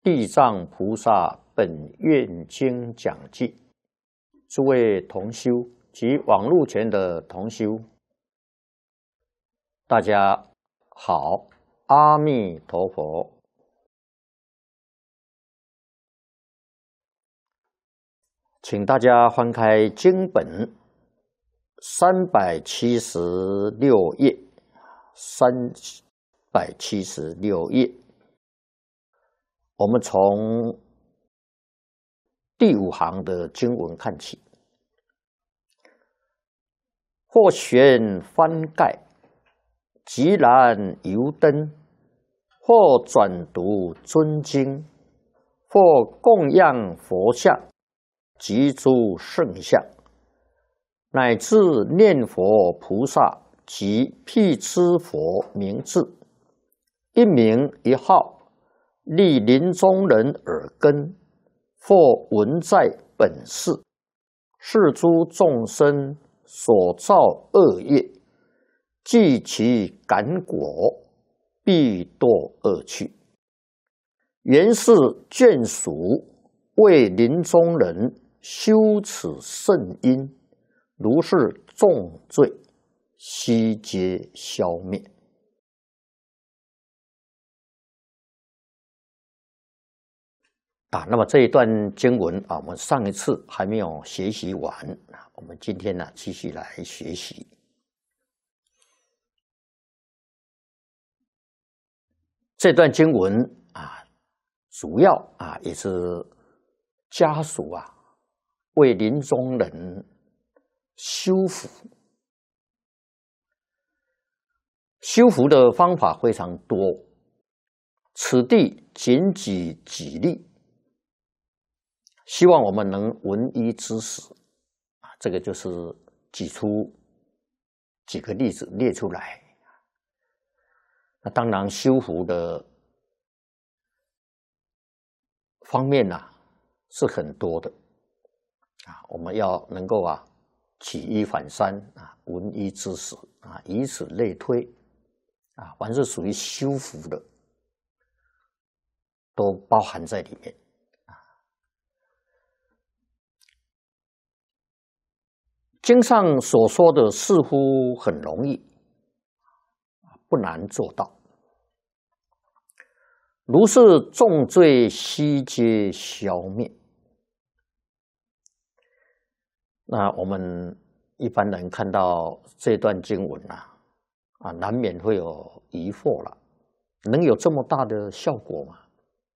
地藏菩萨本愿经讲记，诸位同修及网络前的同修，大家好，阿弥陀佛。请大家翻开经本376页，376页。我们从第5行的经文看起。或悬翻盖，即燃油灯；或转读尊经；或供养佛像及诸圣像，乃至念佛菩萨及辟支佛名字，一名一号，立临终人耳根，或闻在本世，是诸众生所造恶业，即其感果，必堕恶趣。原是眷属为临终人修此圣因，如是重罪，悉皆消灭。那么这一段经文我们上一次还没有学习完，我们今天继续来学习。这段经文主要也是家属为临终人修福。修福的方法非常多，此地仅举几例，希望我们能闻一知十。这个就是举出几个例子列出来。那当然修福的方面是很多的我们要能够举一反三闻一知十以此类推凡是属于修福的都包含在里面。经上所说的似乎很容易，不难做到。如是重罪，悉皆消灭。那我们一般人看到这段经文难免会有疑惑了，能有这么大的效果吗？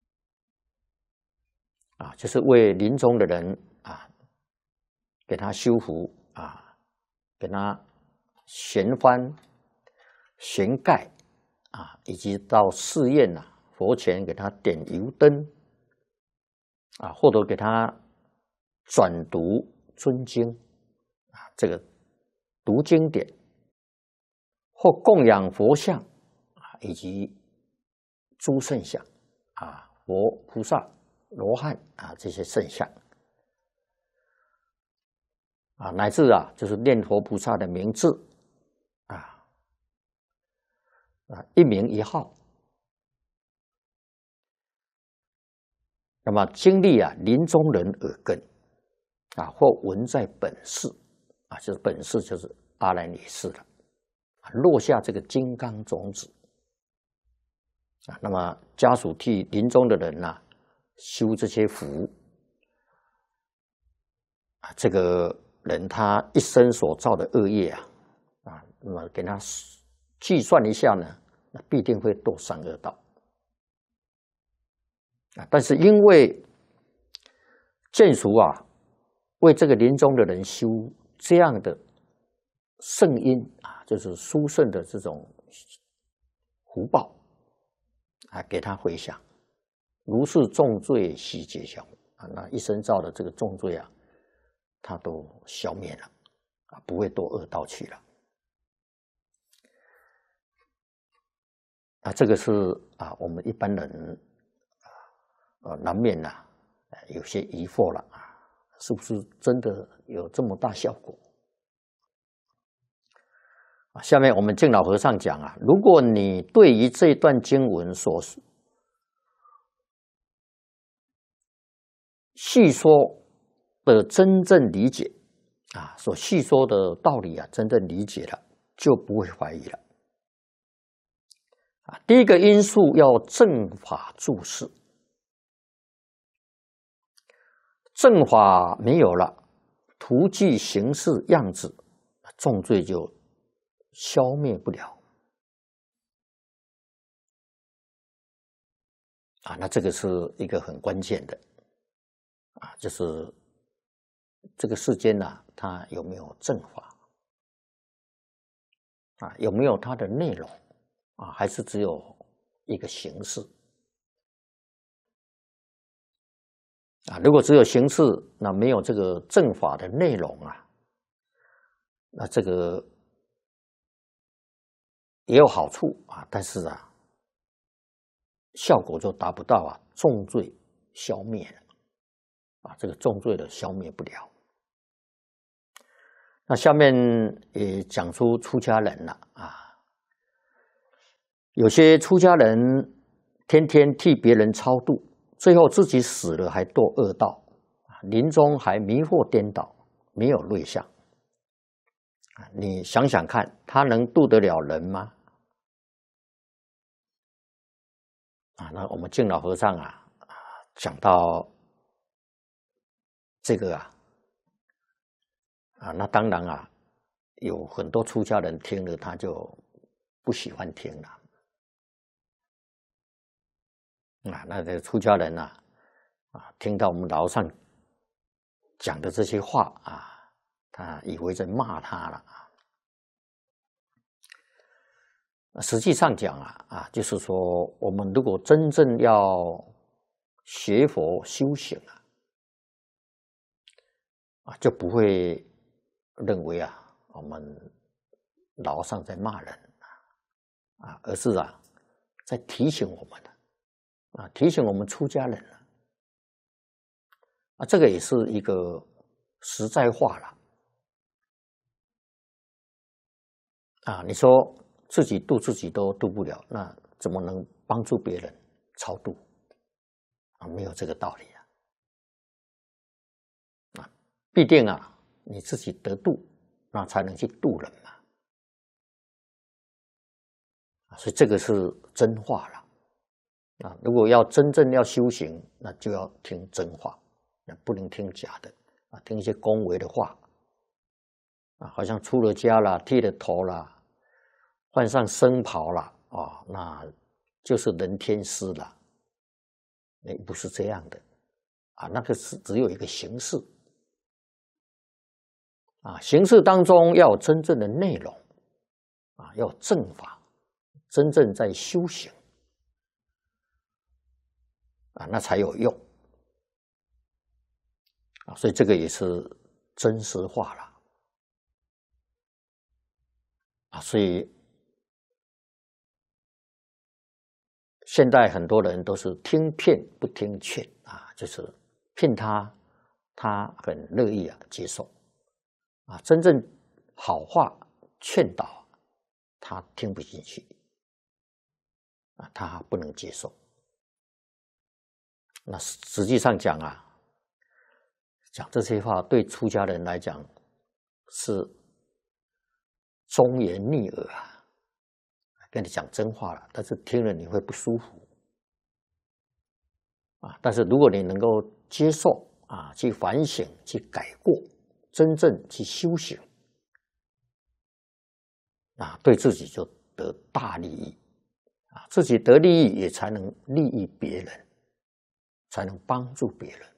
就是为临终的人给他修福给他悬幡、悬盖以及到寺院佛前给他点油灯或者给他转读尊经这个读经典，或供养佛像以及诸圣像佛、菩萨、罗汉这些圣像乃至就是念佛菩萨的名字一名一号。那么经历临终人耳根或闻在本世就是本世就是阿兰尼世了，落下这个金刚种子那么家属替临终的人修这些福这个人他一生所造的恶业那么给他计算一下那必定会堕三恶道但是因为眷属为这个临终的人修这样的圣因就是殊胜的这种福报给他回向，如是重罪，悉皆消灭那一生造的这个重罪他都消灭了不会堕恶道去了这个是我们一般人难免有些疑惑了是不是真的有这么大效果下面我们净老和尚讲如果你对于这段经文所细说的真正理解啊，所细说的道理啊，真正理解了，就不会怀疑了。啊，第一个因素要正法注释，正法没有了，图具形式样子，重罪就消灭不了。啊，那这个是一个很关键的啊，就是这个世间呢，它有没有正法啊？有没有它的内容啊？还是只有一个形式啊？如果只有形式，那没有这个正法的内容啊，那这个也有好处啊，但是啊，效果就达不到啊，重罪消灭了啊，这个重罪的消灭不了。那下面也讲出出家人了啊，有些出家人天天替别人超度，最后自己死了还堕恶道，临终还迷惑颠倒，没有瑞相。你想想看，他能度得了人吗？啊，那我们净老和尚啊，讲到这个那当然啊，有很多出家人听了他就不喜欢听了啊。那个出家人听到我们老和尚讲的这些话啊，他以为在骂他了实际上讲就是说，我们如果真正要学佛修行就不会认为我们老和尚在骂人而是在提醒我们提醒我们出家人这个也是一个实在话了你说自己度自己都度不了，那怎么能帮助别人超度没有这个道理必定你自己得度，那才能去度人嘛所以这个是真话了如果要真正要修行，那就要听真话，不能听假的听一些恭维的话好像出了家了，剃了头了，换上僧袍了那就是人天师了。不是这样的那个是只有一个形式形式当中要有真正的内容要有正法，真正在修行那才有用所以这个也是真实化了所以现在很多人都是听骗不听劝就是骗他，他很乐意接受真正好话劝导他听不进去他不能接受。那实际上讲讲这些话对出家人来讲是忠言逆耳跟你讲真话了，但是听了你会不舒服但是如果你能够接受去反省，去改过，真正去修行对自己就得大利益自己得利益也才能利益别人，才能帮助别人。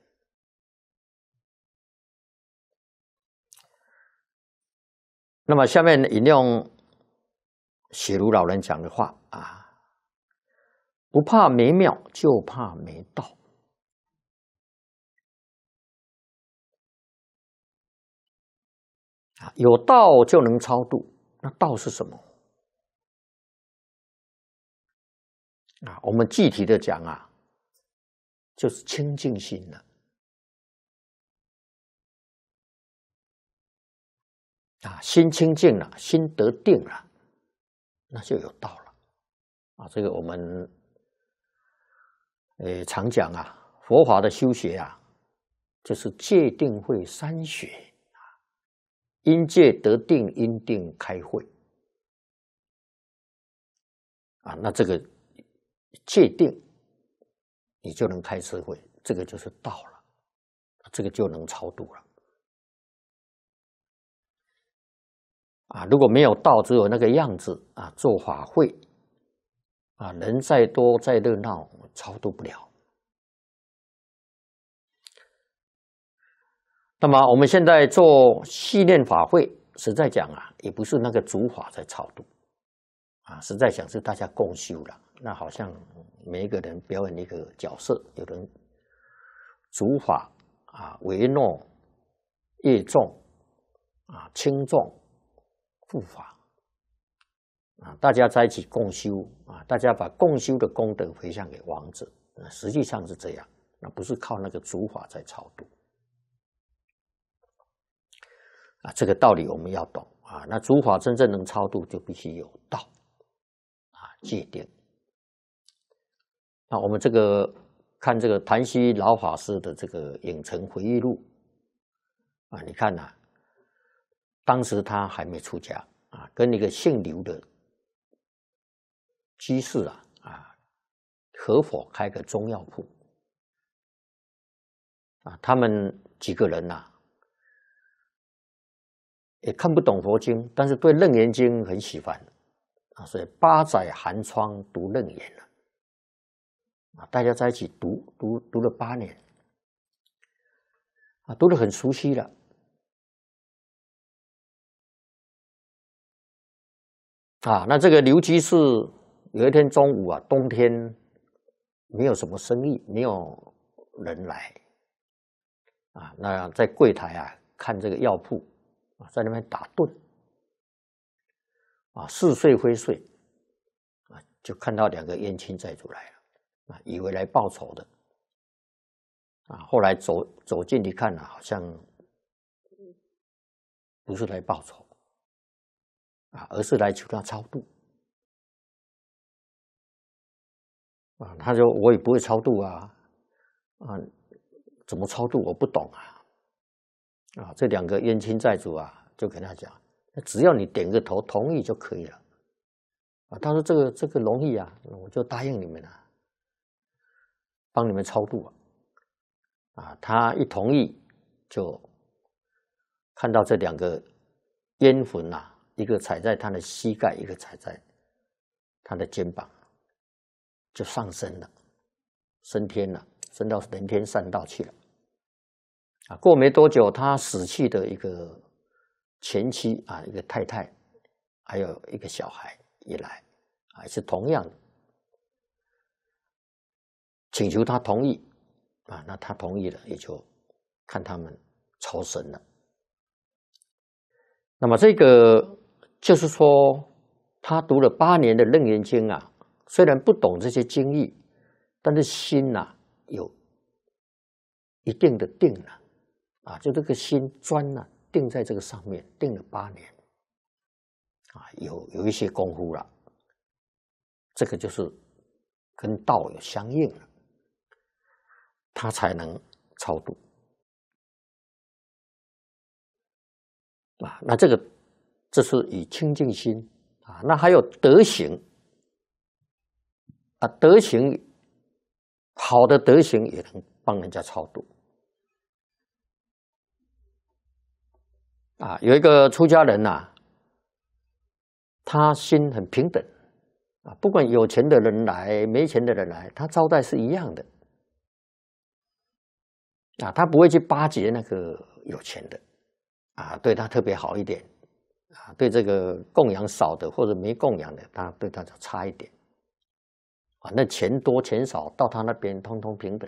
那么下面引用雪庐老人讲的话不怕没庙，就怕没道有道就能超度，那道是什么我们具体的讲就是清净心了心清净了，心得定了，那就有道了这个我们常讲佛法的修学就是戒定慧三学，因戒得定，因定开慧啊。那这个戒定，你就能开智慧，这个就是道了，这个就能超度了啊。如果没有道，只有那个样子啊，做法会啊，人再多再热闹，超度不了。那么我们现在做系念法会，实在讲啊，也不是那个主法在超度啊，实在讲是大家共修了。那好像每一个人表演一个角色，有人主法啊、为诺、业重啊、轻重、护法啊，大家在一起共修啊，大家把共修的功德回向给亡者，实际上是这样，那不是靠那个主法在超度。啊，这个道理我们要懂啊。那主法真正能超度，就必须有道啊，戒定。那我们这个看这个谭溪老法师的这个影城回忆录啊，你看呐、当时他还没出家啊，跟一个姓刘的居士合伙开个中药铺啊，他们几个人也看不懂佛经，但是对《楞严经》很喜欢啊，所以8载寒窗读楞严了啊，大家在一起读了8年啊，读得很熟悉了啊。那这个刘居士有一天中午啊，冬天没有什么生意，没有人来啊，那在柜台看这个药铺啊，在那边打盹啊，似睡非睡啊，就看到2个冤亲债主来了啊，以为来报仇的啊，后来走近一看好像不是来报仇啊，而是来求他超度啊。他说我也不会超度啊，怎么超度我不懂啊。这2个冤亲债主就跟他讲，只要你点个头同意就可以了啊。他说这个容易我就答应你们帮你们超度啊。他一同意，就看到这2个冤魂一个踩在他的膝盖，一个踩在他的肩膀，就上升了，升天了，升到人天善道去了啊。过没多久，他死去的一个前妻一个太太，还有一个小孩也来也是同样的，请求他同意那他同意了，也就看他们超生了。那么这个就是说，他读了8年的《楞严经》虽然不懂这些经义，但是心有一定的定了就这个心专定在这个上面，定了8年有一些功夫了，这个就是跟道有相应了，他才能超度那这是以清净心那还有德行德行好的德行也能帮人家超度有一个出家人他心很平等不管有钱的人来没钱的人来，他招待是一样的他不会去巴结那个有钱的对他特别好一点对这个供养少的或者没供养的，他对他就差一点那钱多钱少到他那边通通平等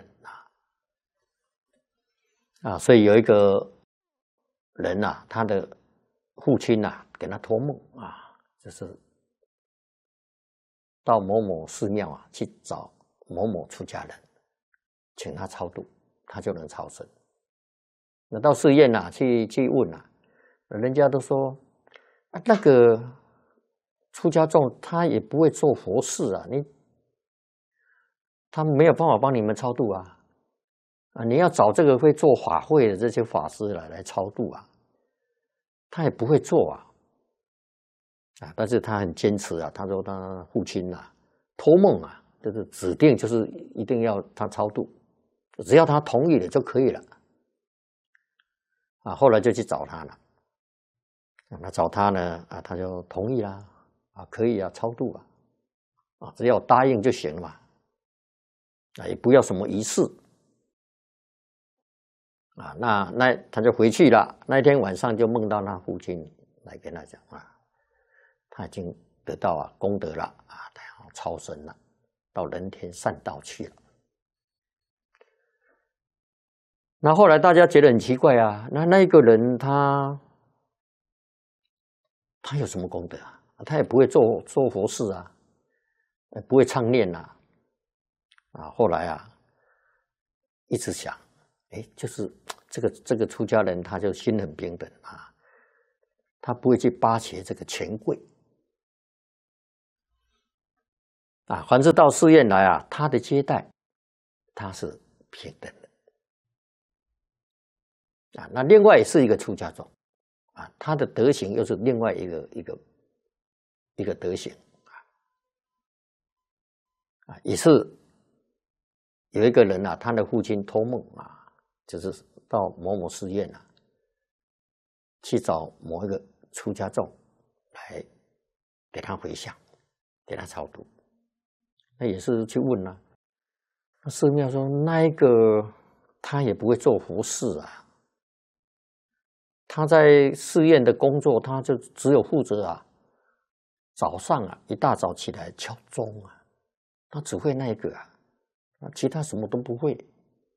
所以有一个人他的父亲给他托梦就是到某某寺庙去找某某出家人，请他超度，他就能超生。那到寺院去问人家都说那个出家众他也不会做佛事他没有办法帮你们超度啊，你要找这个会做法会的这些法师来超度啊，他也不会做啊。但是他很坚持啊，他说他父亲啊托梦啊，就是指定就是一定要他超度，只要他同意了就可以了。后来就去找他了。那找他呢，他就同意啦，可以啊，超度只要答应就行了嘛，也不要什么仪式。那他就回去了。那一天晚上就梦到他父亲来跟他讲他已经得到功德了他要超生了，到人天善道去了。那后来大家觉得很奇怪那一个人他有什么功德他也不会做佛事不会唱念后来一直想，就是这个出家人他就心很平等他不会去巴结这个权贵凡是到寺院来他的接待他是平等的那另外也是一个出家众他的德行又是另外一个德行也是有一个人他的父亲托梦就是到某某寺院去找某一个出家众来给他回向，给他超度。那也是去问那寺庙说那一个他也不会做佛事他在寺院的工作他就只有负责早上一大早起来敲钟他只会那一个其他什么都不会。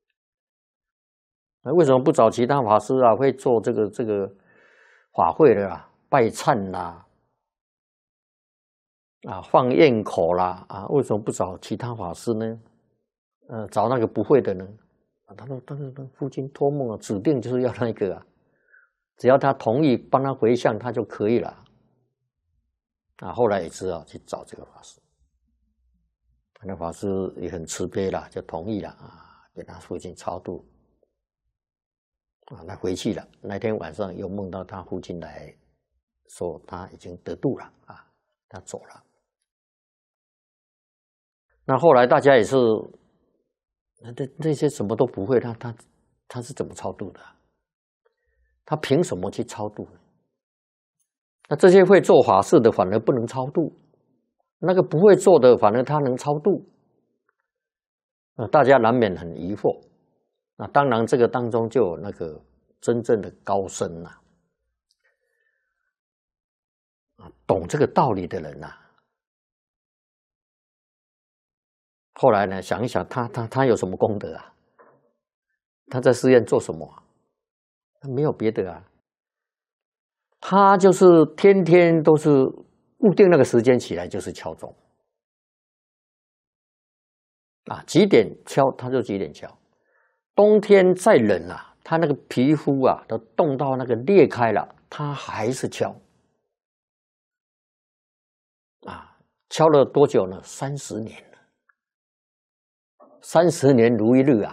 那为什么不找其他法师会做这个法会的拜忏放焰口为什么不找其他法师呢？找那个不会的呢？他说父亲托梦指定就是要那个只要他同意帮他回向他就可以了。后来也知道去找这个法师，那法师也很慈悲了，就同意了给他父亲超度。他回去了。那天晚上又梦到他父亲来说他已经得度了他走了。那后来大家也是这些什么都不会，他是怎么超度的？他凭什么去超度呢？那这些会做法事的反而不能超度，那个不会做的反而他能超度。大家难免很疑惑。那当然这个当中就有那个真正的高僧懂这个道理的人后来呢想一想他有什么功德他在寺院做什么没有别的他就是天天都是固定那个时间起来就是敲钟几点敲他就几点敲。冬天再冷他那个皮肤都冻到那个裂开了，他还是敲敲了多久呢？30年了，30年如一日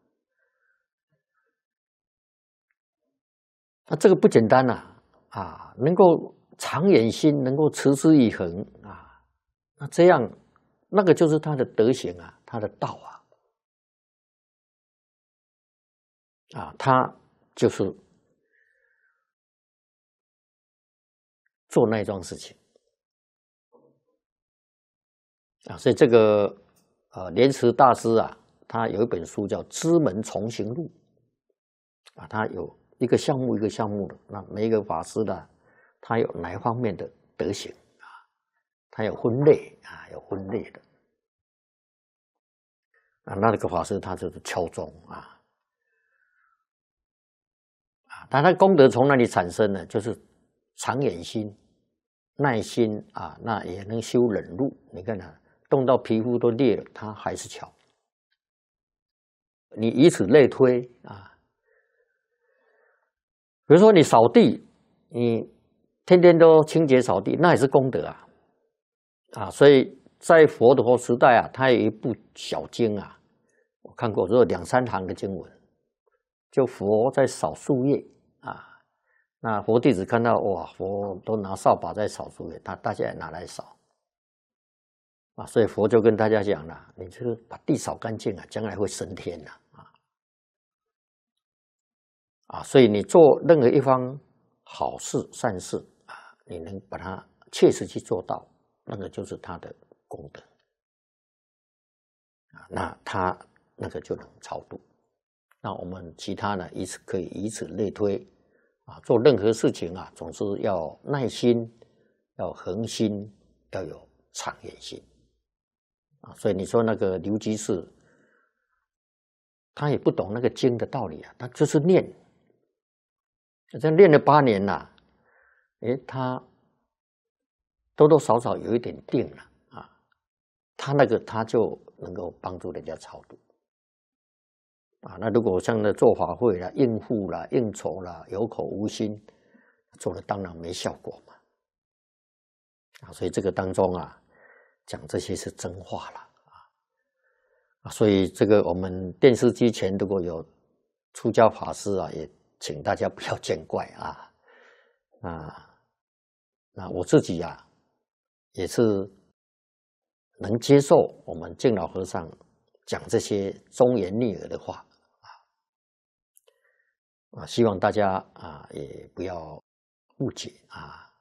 那这个不简单能够长远心，能够持之以恒那这样那个就是他的德行他的道他就是做那桩事情所以这个莲池大师他有一本书叫《知门重行录》他有一个项目一个项目的，那每一个法师他有哪一方面的德行他有分类有分类的那个法师他就是敲钟他的功德从哪里产生呢？就是长远心、耐心那也能修忍辱。你看冻到皮肤都裂了，他还是敲。你以此类推比如说你扫地，你天天都清洁扫地，那也是功德所以在佛陀时代他有一部小经我看过，只有2、3行的经文，就佛在扫树叶啊。那佛弟子看到哇，佛都拿扫把在扫树叶，大家也拿来扫啊。所以佛就跟大家讲了，你这个把地扫干净啊，将来会升天的啊。所以你做任何一方好事善事啊，你能把它切实去做到，那个就是他的功德啊。那他那个就能超度。那我们其他呢，可以以此类推啊。做任何事情啊，总是要耐心，要恒心，要有长远心啊。所以你说那个刘居士，他也不懂那个经的道理啊，他就是念，这练了8年了，他多多少少有一点定了啊。他就能够帮助人家超度啊。那如果像那做法会啦、应付啦、应酬啦、有口无心，做了当然没效果嘛啊。所以这个当中啊，讲这些是真话了啊。所以这个我们电视机前如果有出家法师啊，也请大家不要见怪啊。那我自己啊，也是能接受我们净老和尚讲这些忠言逆耳的话啊，希望大家啊也不要误解啊。